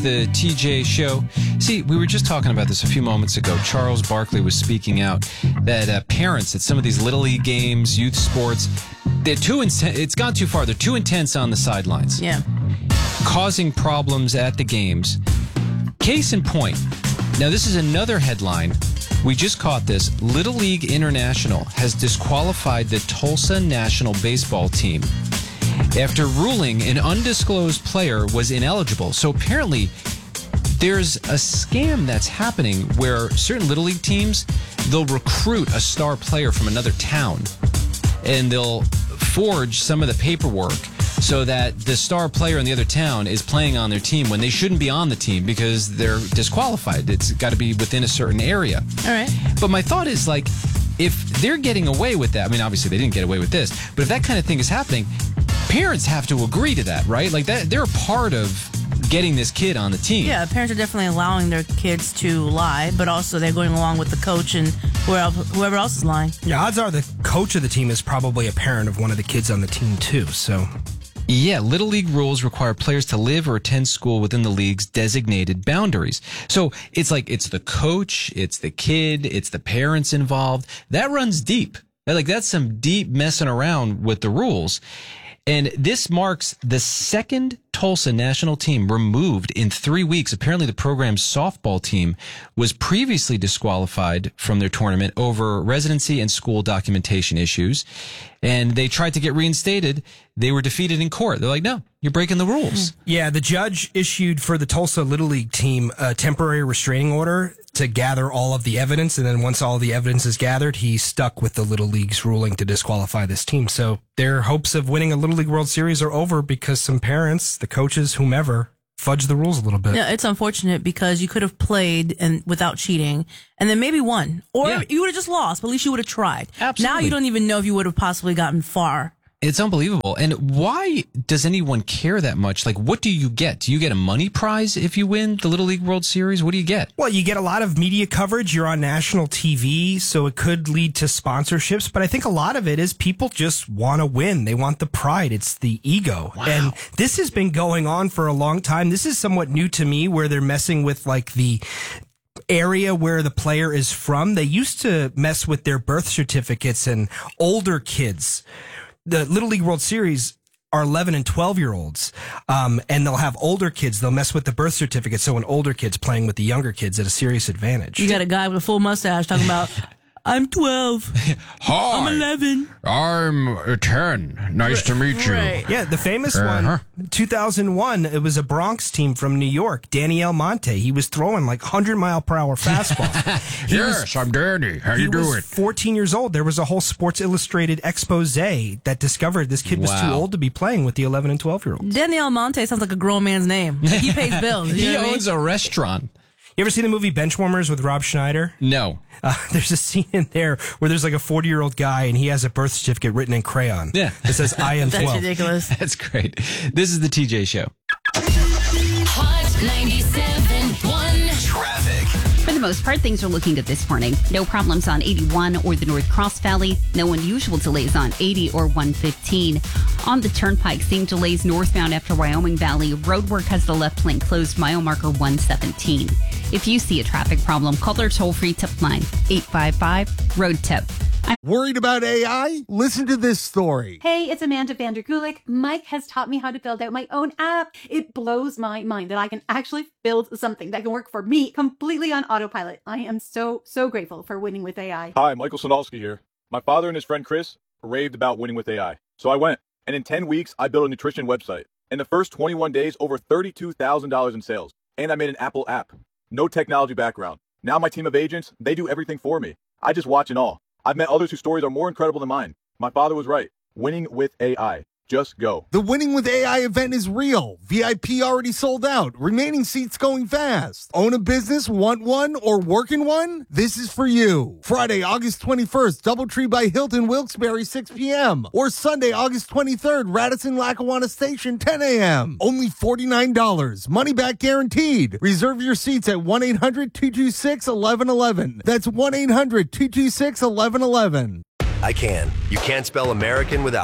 The TJ Show. See, we were just talking about this a few moments ago. Charles Barkley was speaking out that parents at some of these Little League games, youth sports, they're too intense. It's gone too far. They're too intense on the sidelines. Yeah. Causing problems at the games. Case in point. Now, this is another headline. We just caught this. Little League International has disqualified the Tulsa national baseball team after ruling an undisclosed player was ineligible. So apparently there's a scam that's happening where certain Little League teams, they'll recruit a star player from another town and they'll forge some of the paperwork so that the star player in the other town is playing on their team when they shouldn't be on the team because they're disqualified. It's got to be within a certain area. All right. But my thought is, like, if they're getting away with that, I mean, obviously they didn't get away with this, but if that kind of thing is happening, parents have to agree to that, right? Like, that they're a part of getting this kid on the team. Yeah, parents are definitely allowing their kids to lie, but also they're going along with the coach and whoever else is lying. Yeah, odds are the coach of the team is probably a parent of one of the kids on the team, too, so... Yeah, Little League rules require players to live or attend school within the league's designated boundaries. So it's like it's the coach, it's the kid, it's the parents involved. That runs deep. Like, that's some deep messing around with the rules. And this marks the second Tulsa national team removed in 3 weeks. Apparently, the program's softball team was previously disqualified from their tournament over residency and school documentation issues. And they tried to get reinstated. They were defeated in court. They're like, no, you're breaking the rules. Yeah, the judge issued for the Tulsa Little League team a temporary restraining order to gather all of the evidence. And then once all the evidence is gathered, he stuck with the Little League's ruling to disqualify this team. So their hopes of winning a Little League World Series are over because some parents, the coaches, whomever, fudge the rules a little bit. Yeah, it's unfortunate because you could have played and without cheating and then maybe won. Or you would have just lost, but at least you would have tried. Absolutely. Now you don't even know if you would have possibly gotten far. It's unbelievable. And why does anyone care that much? Like, what do you get? Do you get a money prize if you win the Little League World Series? What do you get? Well, you get a lot of media coverage. You're on national TV, so it could lead to sponsorships. But I think a lot of it is people just want to win. They want the pride. It's the ego. Wow. And this has been going on for a long time. This is somewhat new to me, where they're messing with, like, the area where the player is from. They used to mess with their birth certificates and older kids. The Little League World Series are 11 and 12-year-olds, and they'll have older kids. They'll mess with the birth certificate, so an older kid's playing with the younger kids at a serious advantage. You got a guy with a full mustache talking about, I'm 12. Hi. I'm 11. I'm 10. Nice to meet you. Right. Yeah, the famous one, 2001, it was a Bronx team from New York, Danny Almonte. He was throwing like 100-mile-per-hour fastball. I'm Danny. How you He doing? was 14 years old. There was a whole Sports Illustrated expose that discovered this kid was too Wow. old to be playing with the 11 and 12-year-olds. Danny Almonte sounds like a grown man's name. Like, he pays bills. You He know what I mean? owns a restaurant. You ever see the movie Benchwarmers with Rob Schneider? No. There's a scene in there where there's like a 40-year-old guy and he has a birth certificate written in crayon. Yeah. It says, I am That's 12. ridiculous. That's great. This is the TJ Show. Hot 97.1 Traffic. For the most part, things are looking good this morning. No problems on 81 or the North Cross Valley. No unusual delays on 80 or 115. On the Turnpike, same delays northbound after Wyoming Valley. Roadwork has the left lane closed, mile marker 117. If you see a traffic problem, call their toll-free tip line, 855-ROAD-TIP. Worried about AI? Listen to this story. Hey, it's Amanda Vanderkulik. Mike has taught me how to build out my own app. It blows my mind that I can actually build something that can work for me completely on autopilot. I am so grateful for Winning with AI. Hi, Michael Sonalski here. My father and his friend Chris raved about Winning with AI. So I went, and in 10 weeks, I built a nutrition website. In the first 21 days, over $32,000 in sales. And I made an Apple app. No technology background. Now my team of agents, they do everything for me. I just watch and all. I've met others whose stories are more incredible than mine. My father was right. Winning with AI. Just go. The Winning with AI event is real. VIP already sold out. Remaining seats going fast. Own a business, want one, or work in one? This is for you. Friday, August 21st, Doubletree by Hilton, Wilkes-Barre, 6 p.m. Or Sunday, August 23rd, Radisson, Lackawanna Station, 10 a.m. Only $49. Money back guaranteed. Reserve your seats at 1-800-226-1111. That's 1-800-226-1111. I can. You can't spell American without it.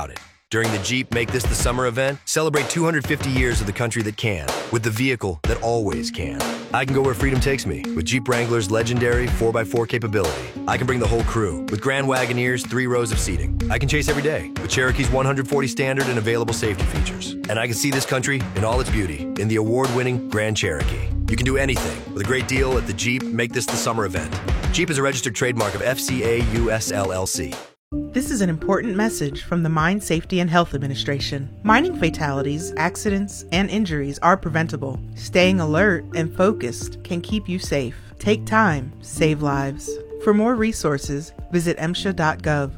During the Jeep Make This the Summer event, celebrate 250 years of the country that can, with the vehicle that always can. I can go where freedom takes me with Jeep Wrangler's legendary 4x4 capability. I can bring the whole crew with Grand Wagoneer's 3 rows of seating. I can chase every day with Cherokee's 140 standard and available safety features. And I can see this country in all its beauty in the award-winning Grand Cherokee. You can do anything with a great deal at the Jeep Make This the Summer event. Jeep is a registered trademark of FCA US LLC. This is an important message from the Mine Safety and Health Administration. Mining fatalities, accidents, and injuries are preventable. Staying alert and focused can keep you safe. Take time, save lives. For more resources, visit MSHA.gov.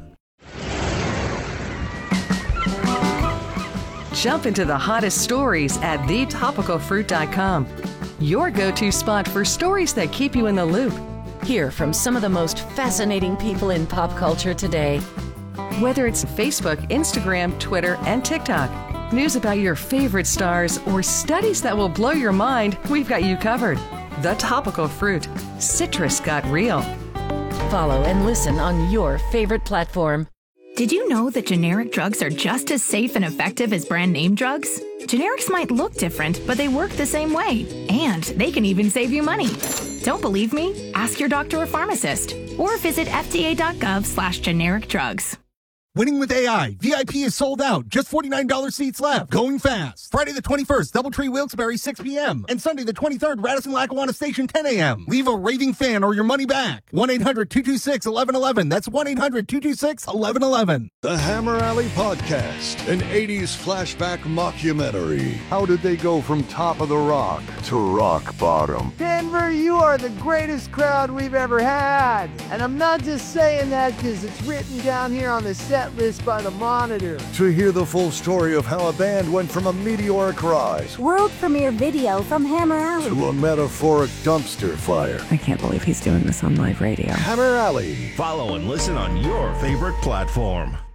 Jump into the hottest stories at thetopicalfruit.com. Your go-to spot for stories that keep you in the loop. Hear from some of the most fascinating people in pop culture today. Whether it's Facebook, Instagram, Twitter, and TikTok, news about your favorite stars, or studies that will blow your mind, we've got you covered. The Topical Fruit. Citrus got real. Follow and listen on your favorite platform. Did you know that generic drugs are just as safe and effective as brand name drugs? Generics might look different, but they work the same way. And they can even save you money. Don't believe me? Ask your doctor or pharmacist. Or visit fda.gov/generic drugs. Winning with AI. VIP is sold out. Just $49 seats left. Going fast. Friday the 21st, Doubletree Wilkes-Barre, 6 p.m. And Sunday the 23rd, Radisson-Lackawanna Station, 10 a.m. Leave a raving fan or your money back. 1-800-226-1111. That's 1-800-226-1111. The Hammer Alley Podcast, an 80s flashback mockumentary. How did they go from top of the rock to rock bottom? Denver, you are the greatest crowd we've ever had. And I'm not just saying that because it's written down here on the set list by the Monitor. To hear the full story of how a band went from a meteoric rise, world premiere video from Hammer Alley, to a metaphoric dumpster fire. I can't believe he's doing this on live radio. Hammer Alley. Follow and listen on your favorite platform.